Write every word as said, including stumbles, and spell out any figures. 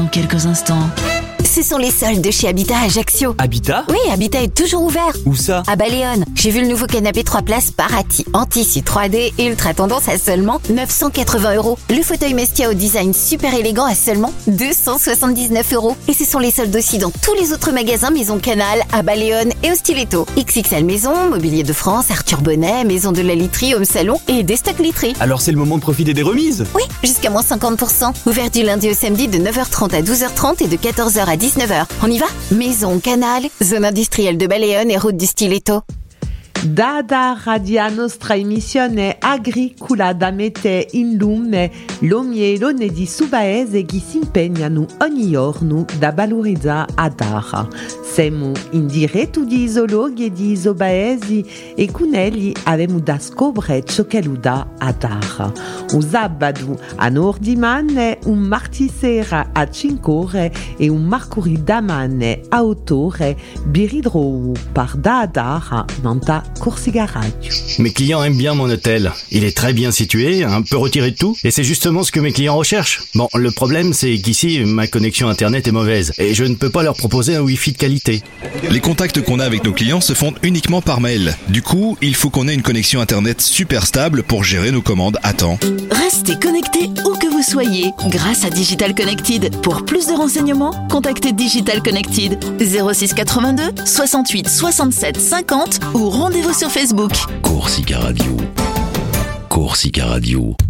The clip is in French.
quelques instants. Ce sont les soldes de chez Habitat Ajaccio. Habitat ? Oui, Habitat est toujours ouvert. Où ça ? À Baléone. J'ai vu le nouveau canapé trois places Parati en tissu trois D et ultra tendance à seulement neuf cent quatre-vingts euros. Le fauteuil Mestia au design super élégant à seulement deux cent soixante-dix-neuf euros. Et ce sont les soldes aussi dans tous les autres magasins Maison Canal, à Baléone et au Stiletto. X X L Maison, Mobilier de France, Arthur Bonnet, Maison de la Literie, Home Salon et des stocks literie. Alors c'est le moment de profiter des remises ? Oui, jusqu'à moins cinquante pour cent. Ouvert du lundi au samedi de neuf heures trente à douze heures trente et de quatorze heures à dix-neuf heures. On y va ? Maison Canal, zone industrielle de Baléone et route du Stiletto. Dada radia nostra emissione agricola da mete in lume lo mielone di Subaese che si impegnano ogni giorno da valorizzare a Dara. Siamo in diretto di isologi e di isobaesi e con egli abbiamo da scoprire ciò che lo dà a Dara. Un sabato a nordimane, un martedì sera a cinque ore e un mercoledì damane a otto ore biridro par Dada nanta Corsica Radio. Mes clients aiment bien mon hôtel. Il est très bien situé, un peu retiré de tout, et c'est justement ce que mes clients recherchent. Bon, le problème, c'est qu'ici, ma connexion internet est mauvaise, et je ne peux pas leur proposer un wifi de qualité. Les contacts qu'on a avec nos clients se font uniquement par mail. Du coup, il faut qu'on ait une connexion internet super stable pour gérer nos commandes à temps. Restez connectés où que vous soyez grâce à Digital Connected. Pour plus de renseignements, contactez Digital Connected zéro six quatre-vingt-deux soixante-huit soixante-sept cinquante ou rendez-vous sur Facebook. Corsica Radio. Corsica Radio.